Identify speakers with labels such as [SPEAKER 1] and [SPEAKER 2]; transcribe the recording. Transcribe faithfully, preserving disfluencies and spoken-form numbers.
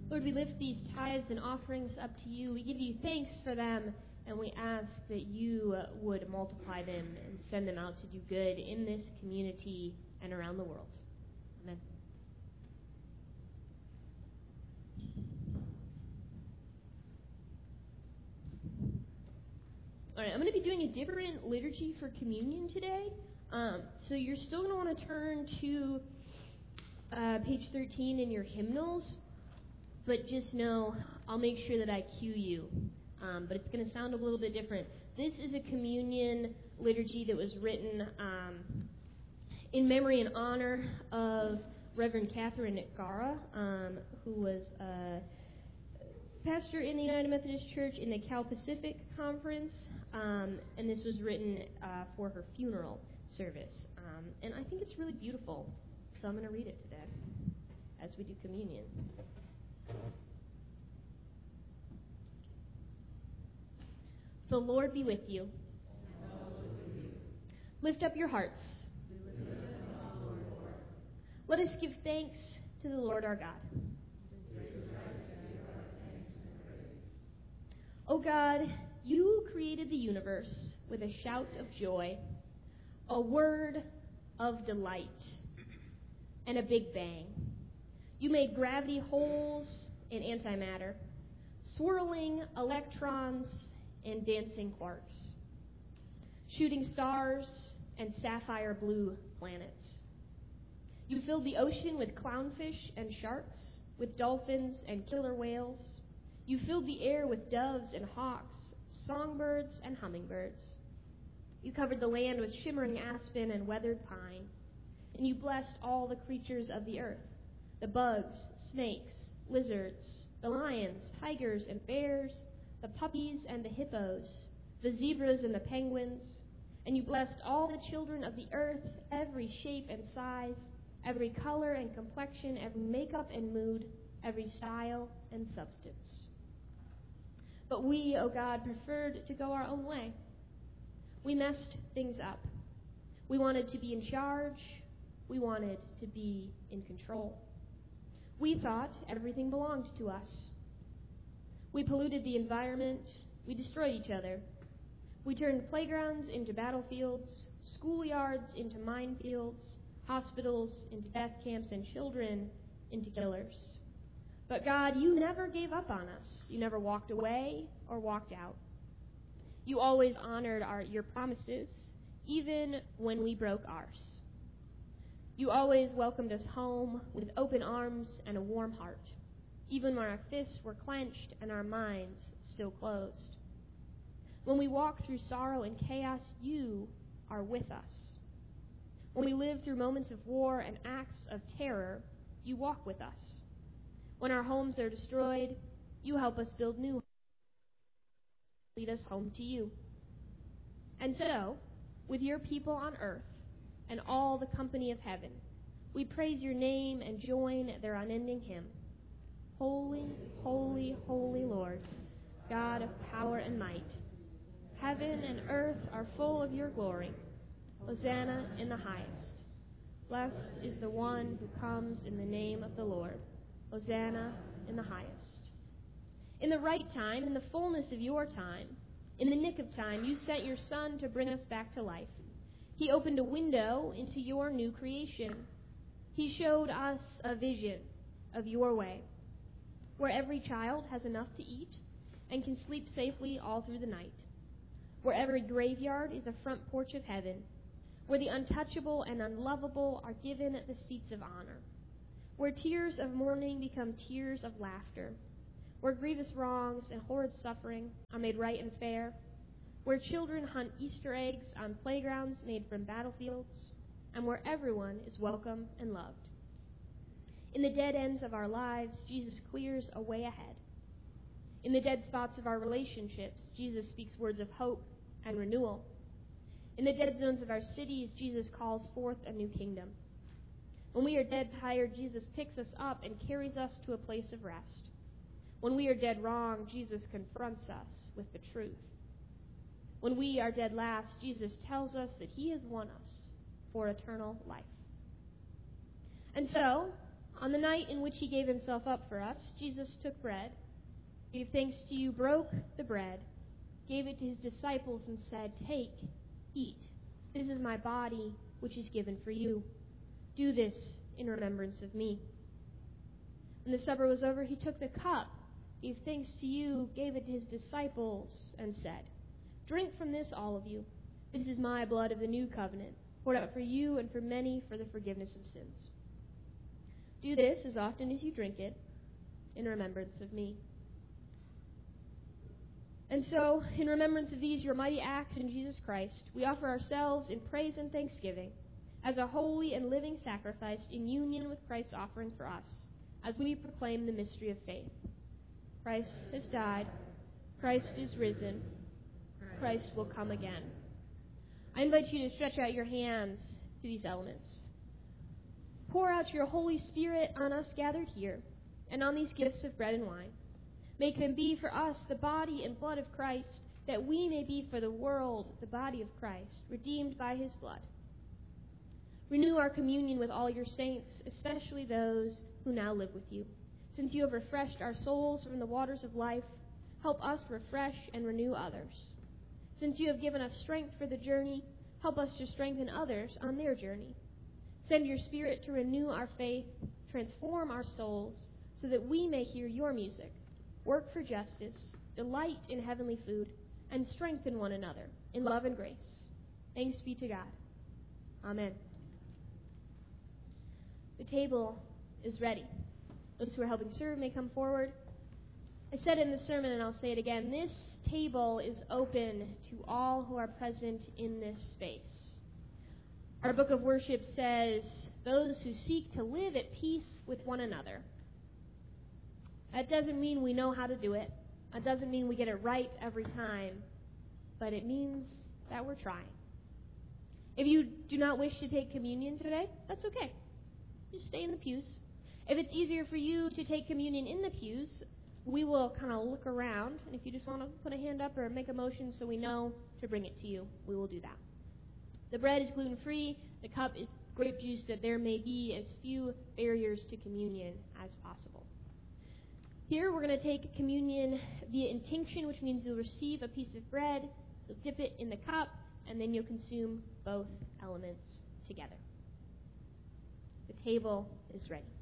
[SPEAKER 1] Lord, we lift these tithes and offerings up to you. We give you thanks for them, and we ask that you would multiply them and send them out to do good in this community and around the world. Amen. All right, I'm going to be doing a different liturgy for communion today. Um, so you're still going to want to turn to uh, page thirteen in your hymnals, but just know I'll make sure that I cue you. Um, but it's going to sound a little bit different. This is a communion liturgy that was written um, in memory and honor of Reverend Catherine Gara, um, who was a pastor in the United Methodist Church in the Cal Pacific Conference, um, and this was written uh, for her funeral service. Um, and I think it's really beautiful, so I'm going to read it today as we do communion. The Lord be with you. Lift up your hearts. Let us give thanks to the Lord our God. O God, you created the universe with a shout of joy, a word of delight, and a big bang. You made gravity holes in antimatter, swirling electrons and dancing quarks, shooting stars and sapphire blue planets. You filled the ocean with clownfish and sharks, with dolphins and killer whales. You filled the air with doves and hawks, songbirds and hummingbirds. You covered the land with shimmering aspen and weathered pine, and you blessed all the creatures of the earth, the bugs, snakes, lizards, the lions, tigers, and bears, the puppies and the hippos, the zebras and the penguins, and you blessed all the children of the earth, every shape and size, every color and complexion, every makeup and mood, every style and substance. But we, O God, preferred to go our own way. We messed things up. We wanted to be in charge. We wanted to be in control. We thought everything belonged to us. We polluted the environment. We destroyed each other. We turned playgrounds into battlefields, schoolyards into minefields, hospitals into death camps, and children into killers. But God, you never gave up on us. You never walked away or walked out. You always honored our, your promises, even when we broke ours. You always welcomed us home with open arms and a warm heart, even when our fists were clenched and our minds still closed. When we walk through sorrow and chaos, you are with us. When we live through moments of war and acts of terror, you walk with us. When our homes are destroyed, you help us build new homes. Lead us home to you. And so, with your people on earth and all the company of heaven, we praise your name and join their unending hymn. Holy, holy, holy Lord, God of power and might. Heaven and earth are full of your glory. Hosanna in the highest. Blessed is the one who comes in the name of the Lord. Hosanna in the highest. In the right time, in the fullness of your time, in the nick of time, you sent your Son to bring us back to life. He opened a window into your new creation. He showed us a vision of your way, where every child has enough to eat and can sleep safely all through the night, where every graveyard is a front porch of heaven, where the untouchable and unlovable are given the seats of honor, where tears of mourning become tears of laughter, where grievous wrongs and horrid suffering are made right and fair, where children hunt Easter eggs on playgrounds made from battlefields, and where everyone is welcome and loved. In the dead ends of our lives, Jesus clears a way ahead. In the dead spots of our relationships, Jesus speaks words of hope and renewal. In the dead zones of our cities, Jesus calls forth a new kingdom. When we are dead tired, Jesus picks us up and carries us to a place of rest. When we are dead wrong, Jesus confronts us with the truth. When we are dead last, Jesus tells us that he has won us for eternal life. And so, On the night in which he gave himself up for us, Jesus took bread, gave thanks to you, broke the bread, gave it to his disciples, and said, "Take, eat. This is my body, which is given for you. Do this in remembrance of me." When the supper was over, he took the cup, gave thanks to you, gave it to his disciples, and said, "Drink from this, all of you. This is my blood of the new covenant, poured out for you and for many for the forgiveness of sins. Do this as often as you drink it in remembrance of me." And so, in remembrance of these, your mighty acts in Jesus Christ, we offer ourselves in praise and thanksgiving as a holy and living sacrifice in union with Christ's offering for us, as we proclaim the mystery of faith. Christ has died. Christ is risen. Christ will come again. I invite you to stretch out your hands to these elements. Pour out your Holy Spirit on us gathered here and on these gifts of bread and wine. Make them be for us the body and blood of Christ, that we may be for the world the body of Christ, redeemed by his blood. Renew our communion with all your saints, especially those who now live with you. Since you have refreshed our souls from the waters of life, help us refresh and renew others. Since you have given us strength for the journey, help us to strengthen others on their journey. Send your Spirit to renew our faith, transform our souls, so that we may hear your music, work for justice, delight in heavenly food, and strengthen one another in love and grace. Thanks be to God. Amen. The table is ready. Those who are helping serve may come forward. I said it in the sermon, and I'll say it again. This table is open to all who are present in this space. Our book of worship says, "Those who seek to live at peace with one another." That doesn't mean we know how to do it. That doesn't mean we get it right every time. But it means that we're trying. If you do not wish to take communion today, that's okay. Just stay in the pews. If it's easier for you to take communion in the pews, we will kind of look around. And if you just want to put a hand up or make a motion so we know to bring it to you, we will do that. The bread is gluten-free. The cup is grape juice, that there may be as few barriers to communion as possible. Here we're going to take communion via intinction, which means you'll receive a piece of bread, you'll dip it in the cup, and then you'll consume both elements together. The table is ready.